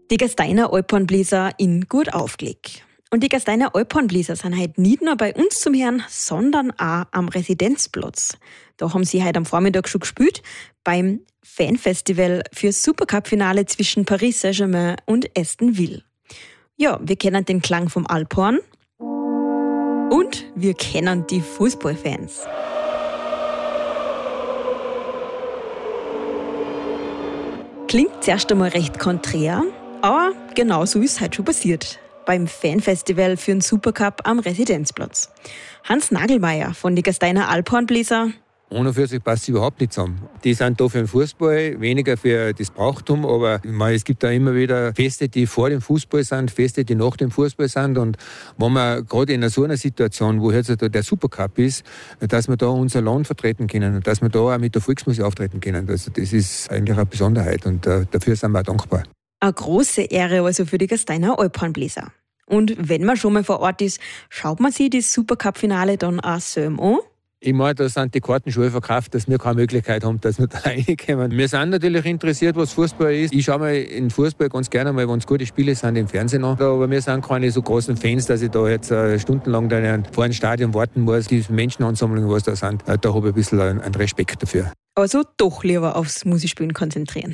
Die Gasteiner Alphornbläser in Gurtaufgelegt. Und die Gasteiner Alphornbläser sind heute nicht nur bei uns zum Hören, sondern auch am Residenzplatz. Da haben sie heute am Vormittag schon gespielt beim Fanfestival für Supercup-Finale zwischen Paris Saint-Germain und Aston Villa. Ja, wir kennen den Klang vom Alphorn und wir kennen die Fußballfans. Klingt zuerst einmal recht konträr, aber genau so ist es heute schon passiert. Beim Fanfestival für den Supercup am Residenzplatz. Hans Nagelmeier von den Gasteiner Alphornbläser. Ohne für sich passt es überhaupt nicht zusammen. Die sind da für den Fußball, weniger für das Brauchtum, aber ich meine, es gibt da immer wieder Feste, die vor dem Fußball sind, Feste, die nach dem Fußball sind. Und wenn man gerade in so einer Situation, wo jetzt der Supercup ist, dass wir da unser Land vertreten können und dass wir da auch mit der Volksmusik auftreten können, also das ist eigentlich eine Besonderheit und dafür sind wir auch dankbar. Eine große Ehre also für die Gasteiner Alphornbläser. Und wenn man schon mal vor Ort ist, schaut man sich das Supercup-Finale dann auch selber an? Ich meine, da sind die Karten schon verkauft, dass wir keine Möglichkeit haben, dass wir da reinkommen. Wir sind natürlich interessiert, was Fußball ist. Ich schaue mir in Fußball ganz gerne mal, wenn es gute Spiele sind, im Fernsehen an. Aber wir sind keine so großen Fans, dass ich da jetzt stundenlang vor einem Stadion warten muss. Die Menschenansammlungen, was da sind, da habe ich ein bisschen einen Respekt dafür. Also doch lieber aufs Musikspielen konzentrieren.